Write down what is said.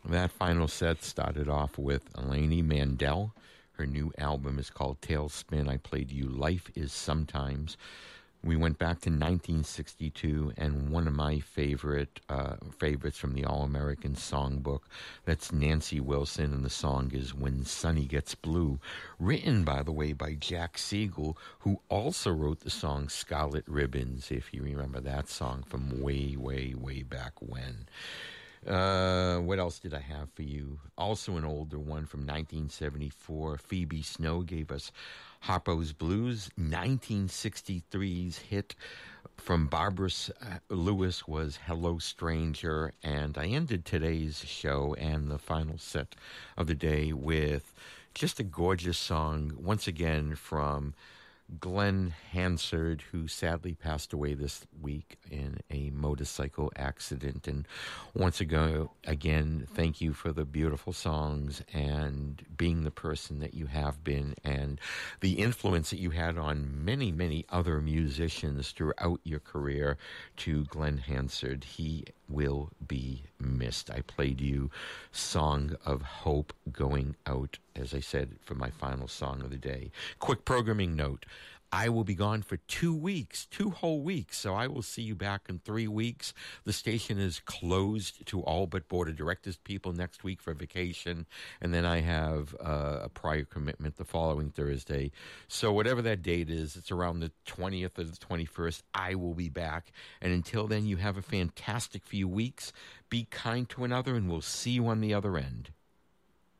That final set started off with Eleni Mandel. Her new album is called Tailspin. I played you Life is Sometimes. We went back to 1962, and one of my favorites from the All-American Songbook, that's Nancy Wilson, and the song is When Sunny Gets Blue, written, by the way, by Jack Siegel, who also wrote the song Scarlet Ribbons, if you remember that song from way, way, way back when. What else did I have for you? Also an older one from 1974. Phoebe Snow gave us Harpo's Blues. 1963's hit from Barbara Lewis was Hello Stranger. And I ended today's show and the final set of the day with just a gorgeous song, once again, from Glenn Hansard, who sadly passed away this week in a motorcycle accident. And once again, thank you for the beautiful songs and being the person that you have been and the influence that you had on many, many other musicians throughout your career. To Glenn Hansard, he will be missed. I played you Song of Hope going out, as I said, for my final song of the day. Quick programming note. I will be gone for 2 weeks, 2 whole weeks, so I will see you back in 3 weeks. The station is closed to all but board of directors people next week for vacation, and then I have a prior commitment the following Thursday. So whatever that date is, it's around the 20th or the 21st, I will be back. And until then, you have a fantastic few weeks. Be kind to another, and we'll see you on the other end.